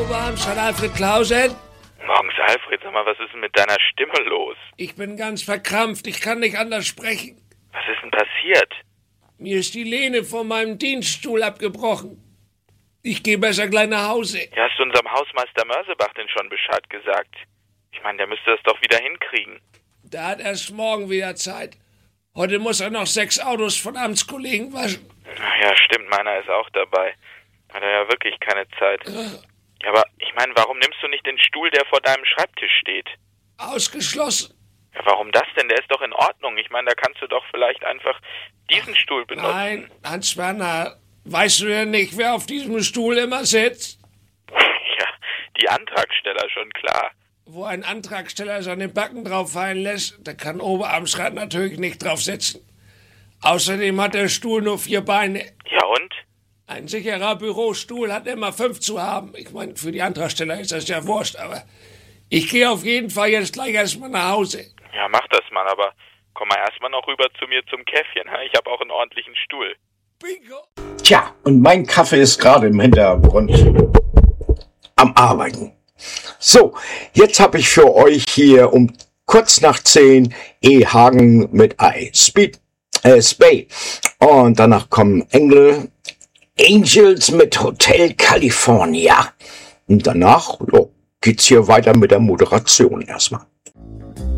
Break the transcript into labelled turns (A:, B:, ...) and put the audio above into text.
A: Oberhamstadt, Alfred Klausen.
B: Morgens, Alfred, sag mal, was ist denn mit deiner Stimme los?
A: Ich bin ganz verkrampft, ich kann nicht anders sprechen.
B: Was ist denn passiert?
A: Mir ist die Lehne von meinem Dienststuhl abgebrochen. Ich gehe besser gleich nach Hause.
B: Ja, hast du unserem Hausmeister Mörsebach denn schon Bescheid gesagt? Ich meine, der müsste das doch wieder hinkriegen.
A: Der hat erst morgen wieder Zeit. Heute muss er noch 6 Autos von Amtskollegen waschen.
B: Ja, stimmt, meiner ist auch dabei. Hat er ja wirklich keine Zeit. Ja, aber ich meine, warum nimmst du nicht den Stuhl, der vor deinem Schreibtisch steht?
A: Ausgeschlossen.
B: Ja, warum das denn? Der ist doch in Ordnung. Ich meine, da kannst du doch vielleicht einfach diesen Stuhl benutzen.
A: Nein, Hans-Werner, weißt du denn nicht, wer auf diesem Stuhl immer sitzt?
B: Ja, die Antragsteller, schon klar.
A: Wo ein Antragsteller seine Backen drauf fallen lässt, da kann Oberamtsrat natürlich nicht drauf sitzen. Außerdem hat der Stuhl nur 4 Beine.
B: Ja und?
A: Ein sicherer Bürostuhl hat immer 5 zu haben. Ich meine, für die Antragsteller ist das ja wurscht, aber ich gehe auf jeden Fall jetzt gleich erstmal nach Hause.
B: Ja, mach das mal, aber komm mal erstmal noch rüber zu mir zum Käffchen. Ich habe auch einen ordentlichen Stuhl.
A: Bingo!
C: Tja, und mein Kaffee ist gerade im Hintergrund am Arbeiten. So, jetzt habe ich für euch hier um kurz nach 10 Hagen mit Ei. Spay. Und danach kommen Angels mit Hotel California. Und danach geht's hier weiter mit der Moderation erstmal.